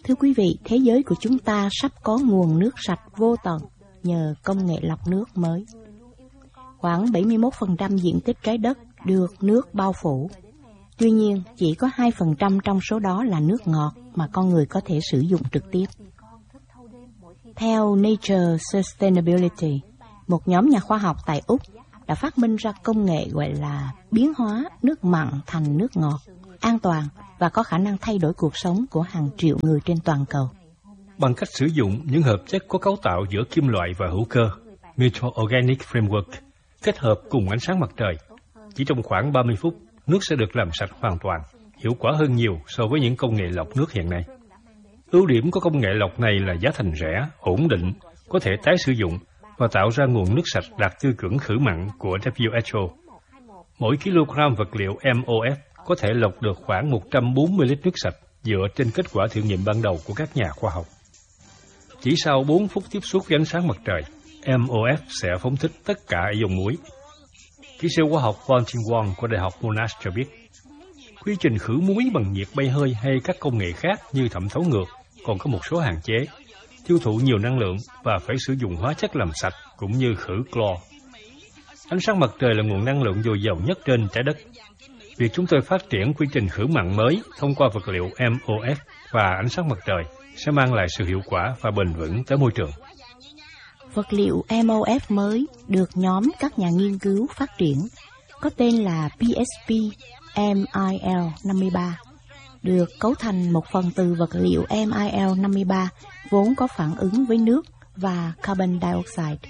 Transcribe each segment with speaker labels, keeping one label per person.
Speaker 1: Thưa quý vị, thế giới của chúng ta sắp có nguồn nước sạch vô tận nhờ công nghệ lọc nước mới. Khoảng 71% diện tích trái đất được nước bao phủ. Tuy nhiên, chỉ có 2% trong số đó là nước ngọt mà con người có thể sử dụng trực tiếp. Theo Nature Sustainability, một nhóm nhà khoa học tại Úc đã phát minh ra công nghệ gọi là biến hóa nước mặn thành nước ngọt, an toàn và có khả năng thay đổi cuộc sống của hàng triệu người trên toàn cầu.
Speaker 2: Bằng cách sử dụng những hợp chất có cấu tạo giữa kim loại và hữu cơ, Mutual Organic Framework, kết hợp cùng ánh sáng mặt trời, chỉ trong khoảng 30 phút, nước sẽ được làm sạch hoàn toàn, hiệu quả hơn nhiều so với những công nghệ lọc nước hiện nay. Ưu điểm của công nghệ lọc này là giá thành rẻ, ổn định, có thể tái sử dụng và tạo ra nguồn nước sạch đạt tiêu chuẩn khử mặn của WHO. Mỗi kg vật liệu MOF có thể lọc được khoảng 140 lít nước sạch dựa trên kết quả thử nghiệm ban đầu của các nhà khoa học. Chỉ sau 4 phút tiếp xúc với ánh sáng mặt trời, MOF sẽ phóng thích tất cả ion muối. Kỹ sư khoa học Wang Qingwang của Đại học Monash cho biết, quy trình khử muối bằng nhiệt bay hơi hay các công nghệ khác như thẩm thấu ngược còn có một số hạn chế, tiêu thụ nhiều năng lượng và phải sử dụng hóa chất làm sạch cũng như khử clo. Ánh sáng mặt trời là nguồn năng lượng dồi dào nhất trên trái đất. Việc chúng tôi phát triển quy trình khử mặn mới thông qua vật liệu MOF và ánh sáng mặt trời sẽ mang lại sự hiệu quả và bền vững tới môi trường.
Speaker 1: Vật liệu MOF mới được nhóm các nhà nghiên cứu phát triển, có tên là PSP-MIL-53, được cấu thành một phần từ vật liệu MIL-53 vốn có phản ứng với nước và carbon dioxide.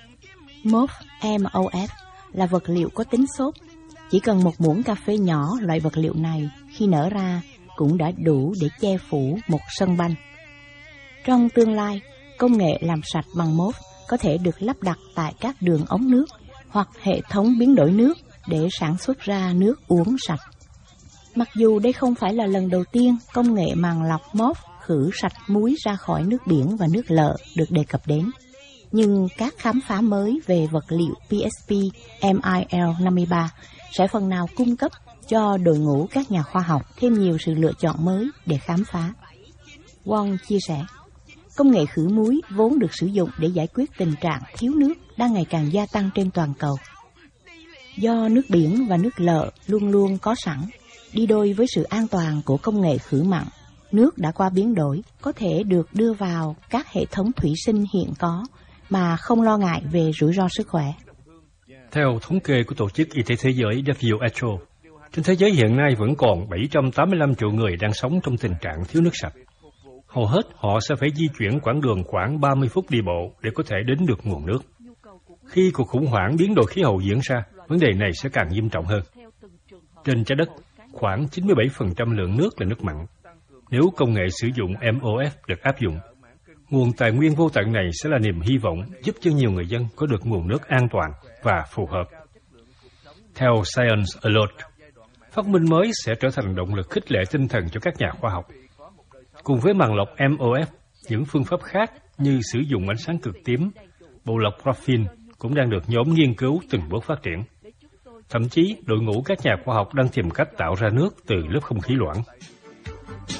Speaker 1: MOF là vật liệu có tính xốp. Chỉ cần một muỗng cà phê nhỏ loại vật liệu này khi nở ra cũng đã đủ để che phủ một sân banh. Trong tương lai, công nghệ làm sạch bằng MOF có thể được lắp đặt tại các đường ống nước hoặc hệ thống biến đổi nước để sản xuất ra nước uống sạch. Mặc dù đây không phải là lần đầu tiên công nghệ màng lọc MOF khử sạch muối ra khỏi nước biển và nước lợ được đề cập đến, nhưng các khám phá mới về vật liệu PSP-MIL-53 sẽ phần nào cung cấp cho đội ngũ các nhà khoa học thêm nhiều sự lựa chọn mới để khám phá. Wang chia sẻ, công nghệ khử muối vốn được sử dụng để giải quyết tình trạng thiếu nước đang ngày càng gia tăng trên toàn cầu. Do nước biển và nước lợ luôn luôn có sẵn, đi đôi với sự an toàn của công nghệ khử mặn, nước đã qua biến đổi có thể được đưa vào các hệ thống thủy sinh hiện có mà không lo ngại về rủi ro sức khỏe.
Speaker 2: Theo thống kê của Tổ chức Y tế Thế giới WHO, trên thế giới hiện nay vẫn còn 785 triệu người đang sống trong tình trạng thiếu nước sạch. Hầu hết họ sẽ phải di chuyển quãng đường khoảng 30 phút đi bộ để có thể đến được nguồn nước. Khi cuộc khủng hoảng biến đổi khí hậu diễn ra, vấn đề này sẽ càng nghiêm trọng hơn. Trên trái đất, khoảng 97% lượng nước là nước mặn. Nếu công nghệ sử dụng MOF được áp dụng, nguồn tài nguyên vô tận này sẽ là niềm hy vọng giúp cho nhiều người dân có được nguồn nước an toàn và phù hợp. Theo Science Alert, phát minh mới sẽ trở thành động lực khích lệ tinh thần cho các nhà khoa học. Cùng với màng lọc MOF, những phương pháp khác như sử dụng ánh sáng cực tím, bộ lọc graphene cũng đang được nhóm nghiên cứu từng bước phát triển. Thậm chí, đội ngũ các nhà khoa học đang tìm cách tạo ra nước từ lớp không khí loãng.